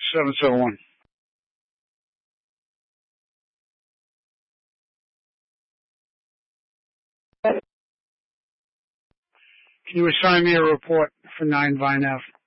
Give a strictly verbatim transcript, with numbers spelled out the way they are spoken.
seven seven one. Can you assign me a report for nine Vine Ave?